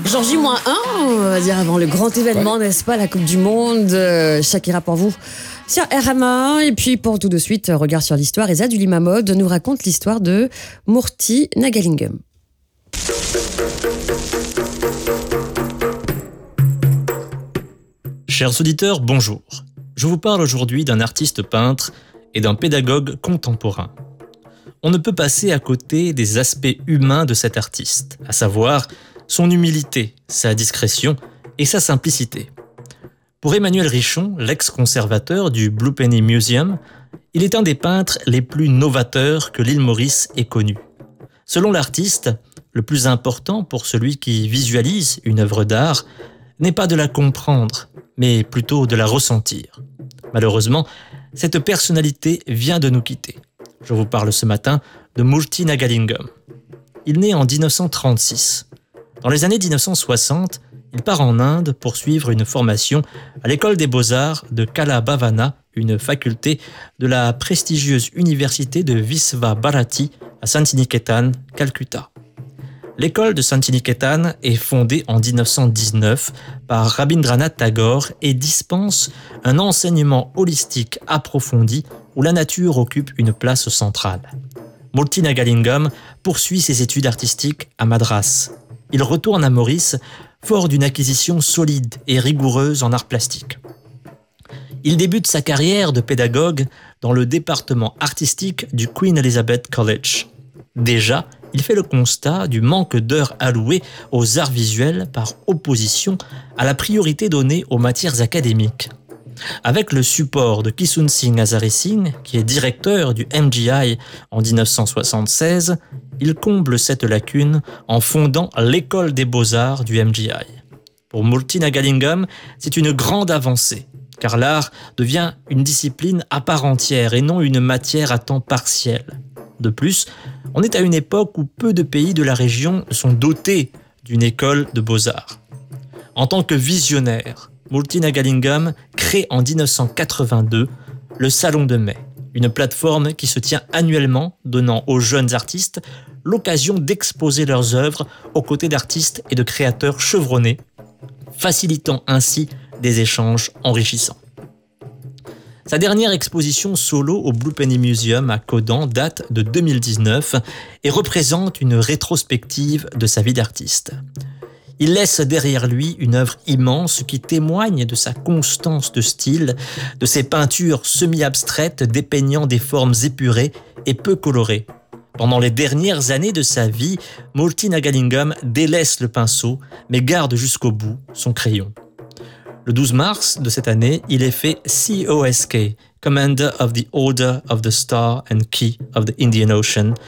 Jour J-1, on va dire avant le grand événement, n'est-ce pas, la Coupe du Monde. Shakira pour vous sur RMA. Et puis pour tout de suite, regard sur l'histoire. Eza du Limamode nous raconte l'histoire de Murti Nagalingam. Chers auditeurs, bonjour. Je vous parle aujourd'hui d'un artiste peintre et d'un pédagogue contemporain. On ne peut passer à côté des aspects humains de cet artiste, à savoir son humilité, sa discrétion et sa simplicité. Pour Emmanuel Richon, l'ex-conservateur du Blue Penny Museum, il est un des peintres les plus novateurs que l'île Maurice ait connu. Selon l'artiste, le plus important pour celui qui visualise une œuvre d'art n'est pas de la comprendre, mais plutôt de la ressentir. Malheureusement, cette personnalité vient de nous quitter. Je vous parle ce matin de Murti Nagalingam. Il naît en 1936. Dans les années 1960, il part en Inde pour suivre une formation à l'école des beaux-arts de Kalabhavana, une faculté de la prestigieuse université de Visva Bharati à Santiniketan, Calcutta. L'école de Santiniketan est fondée en 1919 par Rabindranath Tagore et dispense un enseignement holistique approfondi où la nature occupe une place centrale. Murti Nagalingam poursuit ses études artistiques à Madras. Il retourne à Maurice, fort d'une acquisition solide et rigoureuse en arts plastiques. Il débute sa carrière de pédagogue dans le département artistique du Queen Elizabeth College. Déjà, il fait le constat du manque d'heures allouées aux arts visuels par opposition à la priorité donnée aux matières académiques. Avec le support de Kissoon Singh Hazare Singh, qui est directeur du MGI en 1976, il comble cette lacune en fondant l'école des beaux-arts du MGI. Pour Murti Nagalingam, c'est une grande avancée, car l'art devient une discipline à part entière et non une matière à temps partiel. De plus, on est à une époque où peu de pays de la région sont dotés d'une école de beaux-arts. En tant que visionnaire, Murti Nagalingam crée en 1982 le Salon de Mai, une plateforme qui se tient annuellement, donnant aux jeunes artistes l'occasion d'exposer leurs œuvres aux côtés d'artistes et de créateurs chevronnés, facilitant ainsi des échanges enrichissants. Sa dernière exposition solo au Blue Penny Museum à Kodan date de 2019 et représente une rétrospective de sa vie d'artiste. Il laisse derrière lui une œuvre immense qui témoigne de sa constance de style, de ses peintures semi-abstraites dépeignant des formes épurées et peu colorées. Pendant les dernières années de sa vie, Murti Nagalingam délaisse le pinceau, mais garde jusqu'au bout son crayon. Le 12 mars de cette année, il est fait COSK, Commander of the Order of the Star and Key of the Indian Ocean,